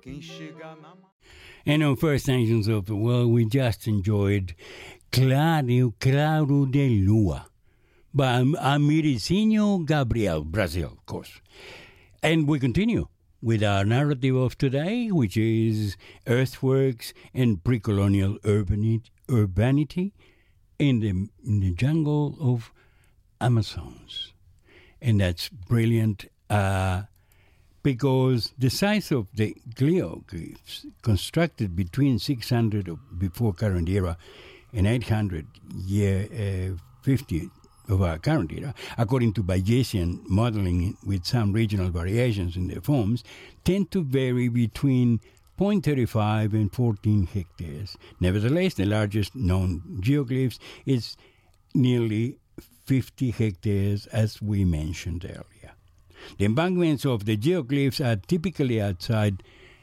And on First Nations of the World, we just enjoyed Claro de Lua by Amiricinho Gabriel, Brazil, of course. And we continue with our narrative of today, which is earthworks and pre-colonial urbanity in the jungle of Amazons. And that's brilliant because the size of the geoglyphs constructed between 600 before current era and 800 year 50 of our current era, according to Bayesian modeling with some regional variations in their forms, tend to vary between 0.35 and 14 hectares. Nevertheless, the largest known geoglyphs is nearly 50 hectares, as we mentioned earlier. The embankments of the geoglyphs are typically outside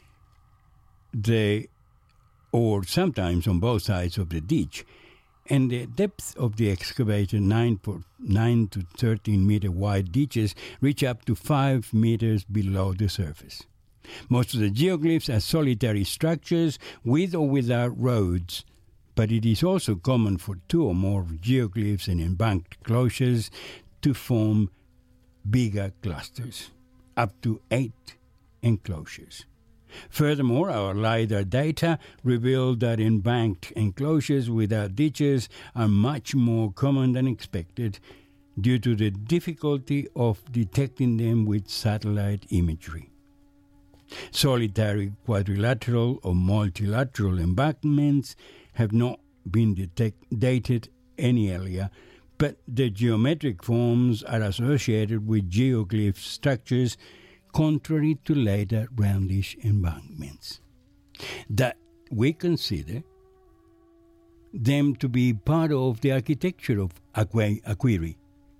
or sometimes on both sides of the ditch, and the depth of the excavated 9 to 13 meter wide ditches reach up to 5 meters below the surface. Most of the geoglyphs are solitary structures with or without roads, but it is also common for 2 or more geoglyphs and embanked closures to form bigger clusters, up to 8 enclosures. Furthermore, our LiDAR data revealed that embanked enclosures without ditches are much more common than expected due to the difficulty of detecting them with satellite imagery. Solitary quadrilateral or multilateral embankments have not been dated any earlier, but the geometric forms are associated with geoglyph structures contrary to later roundish embankments, that we consider them to be part of the architecture of Akwiri,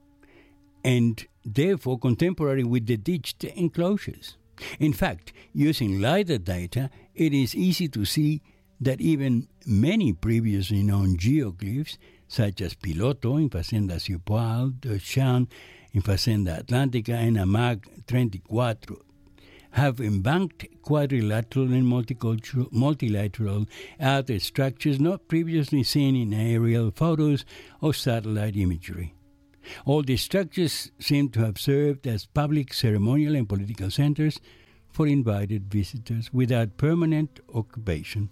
and therefore contemporary with the ditched enclosures. In fact, using LiDAR data, it is easy to see that even many previously known geoglyphs, such as Piloto in Fazenda Ciupoal, Dochan in Fazenda Atlántica, and Amag 34, have embanked quadrilateral and multilateral outer structures not previously seen in aerial photos or satellite imagery. All these structures seem to have served as public ceremonial and political centers for invited visitors without permanent occupation.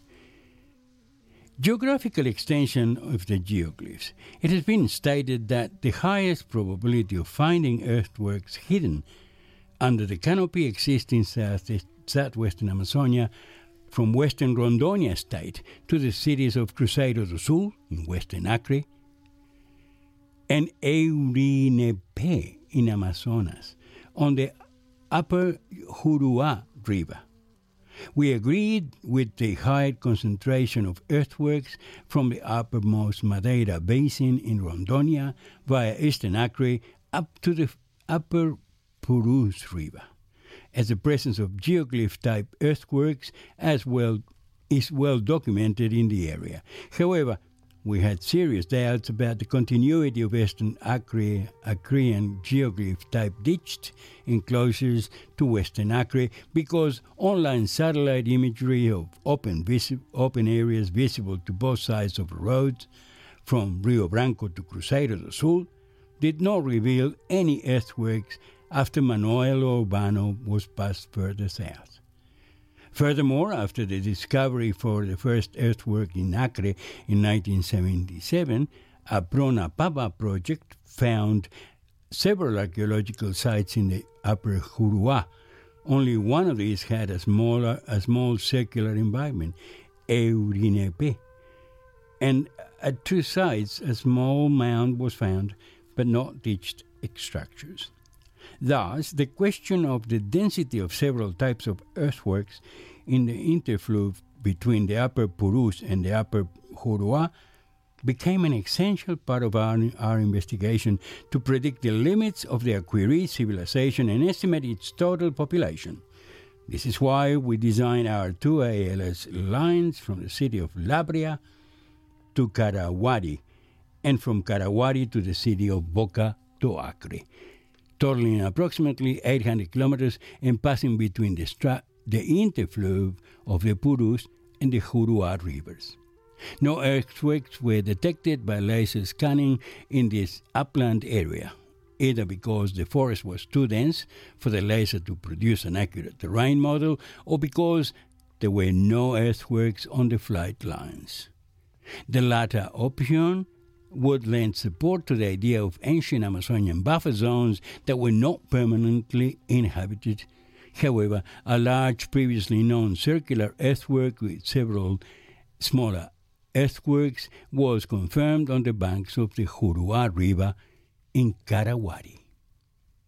Geographical extension of the geoglyphs. It has been stated that the highest probability of finding earthworks hidden under the canopy exists in southwestern Amazonia, from western Rondônia state to the cities of Cruzeiro do Sul in western Acre and Eurinepe in Amazonas on the upper Juruá River. We agreed with the high concentration of earthworks from the uppermost Madeira Basin in Rondônia via eastern Acre up to the upper Purus River, as the presence of geoglyph-type earthworks is well documented in the area. However, we had serious doubts about the continuity of Eastern Acrean geoglyph-type ditched enclosures to Western Acre because online satellite imagery of open areas visible to both sides of the roads from Rio Branco to Cruzeiro do Sul did not reveal any earthworks after Manuel Urbano was passed further south. Furthermore, after the discovery for the first earthwork in Acre in 1977, a Pronapava project found several archaeological sites in the upper Juruá. Only one of these had a small circular embankment, Eurinepe, and at 2 sites a small mound was found, but not ditched structures. Thus, the question of the density of several types of earthworks in the interfluve between the upper Purus and the upper Juruá became an essential part of our investigation to predict the limits of the Akwiri civilization and estimate its total population. This is why we designed our 2 ALS lines from the city of Labria to Karawari and from Karawari to the city of Boca do Acre, totaling approximately 800 kilometers and passing between the the interflow of the Purus and the Juruá rivers. No earthquakes were detected by laser scanning in this upland area, either because the forest was too dense for the laser to produce an accurate terrain model or because there were no earthworks on the flight lines. The latter option would lend support to the idea of ancient Amazonian buffer zones that were not permanently inhabited. However, a large previously known circular earthwork with several smaller earthworks was confirmed on the banks of the Juruá River in Carawari.